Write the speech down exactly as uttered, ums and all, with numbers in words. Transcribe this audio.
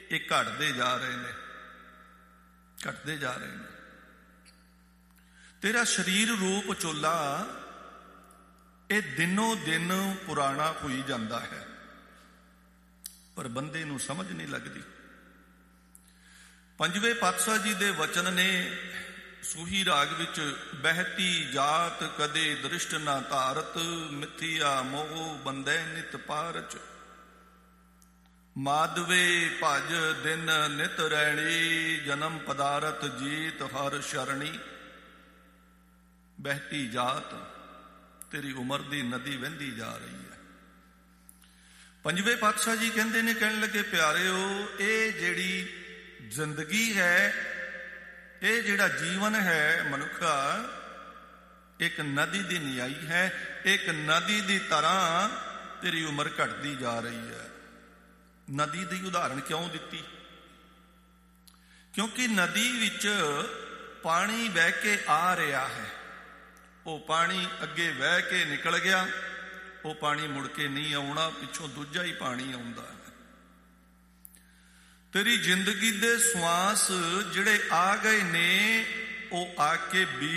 ਇਹ ਘਟਦੇ ਜਾ ਰਹੇ ਨੇ, ਘਟਦੇ ਜਾ ਰਹੇ ਨੇ। ਤੇਰਾ ਸਰੀਰ ਰੂਪ ਚੋਲਾ ਇਹ ਦਿਨੋਂ ਦਿਨ ਪੁਰਾਣਾ ਹੋਈ ਜਾਂਦਾ ਹੈ, ਪਰ ਬੰਦੇ ਨੂੰ ਸਮਝ ਨਹੀਂ ਲੱਗਦੀ। ਪੰਜਵੇਂ ਪਾਤਸ਼ਾਹ ਜੀ ਦੇ ਵਚਨ ਨੇ ਸੂਹੀ ਰਾਗ ਵਿੱਚ, ਬਹਿਤੀ ਜਾਤ ਕਦੇ ਦ੍ਰਿਸ਼ਟ ਨਾ ਧਾਰਤ, ਮਿਥਿਆ ਮੋਹ ਬੰਧੈ ਨਿਤ ਪਾਰਚ, ਮਾਧਵੇ ਭਜ ਦਿਨ ਨਿਤ ਰੈਣੀ, ਜਨਮ ਪਦਾਰਥ ਜੀਤ ਹਰ ਸ਼ਰਣੀ। ਬਹਿਤੀ ਜਾਤ, ਤੇਰੀ ਉਮਰ ਦੀ ਨਦੀ ਵਹਿੰਦੀ ਜਾ ਰਹੀ ਹੈ। ਪੰਜਵੇਂ ਪਾਤਸ਼ਾਹ ਜੀ ਕਹਿੰਦੇ ਨੇ, ਕਹਿਣ ਲੱਗੇ ਪਿਆਰਿਓ, ਇਹ ਜਿਹੜੀ ਜ਼ਿੰਦਗੀ ਹੈ, ਇਹ ਜਿਹੜਾ ਜੀਵਨ ਹੈ ਮਨੁੱਖਾ, ਇੱਕ ਨਦੀ ਦੀ ਨਿਆਈ ਹੈ। ਇੱਕ ਨਦੀ ਦੀ ਤਰ੍ਹਾਂ ਤੇਰੀ ਉਮਰ ਘਟਦੀ ਜਾ ਰਹੀ ਹੈ। ਨਦੀ ਦੀ ਉਦਾਹਰਣ ਕਿਉਂ ਦਿੱਤੀ? ਕਿਉਂਕਿ ਨਦੀ ਵਿੱਚ ਪਾਣੀ ਵਹਿ ਕੇ ਆ ਰਿਹਾ ਹੈ, ਉਹ ਪਾਣੀ ਅੱਗੇ ਵਹਿ ਕੇ ਨਿਕਲ ਗਿਆ, ਉਹ ਪਾਣੀ ਮੁੜ ਕੇ ਨਹੀਂ ਆਉਣਾ, ਪਿੱਛੋਂ ਦੂਜਾ ਹੀ ਪਾਣੀ ਆਉਂਦਾ ਹੈ। ਤੇਰੀ ਜ਼ਿੰਦਗੀ ਦੇ ਸਵਾਸ ਜਿਹੜੇ ਆ ਗਏ ਨੇ, ਉਹ ਆ ਕੇ ਬੀ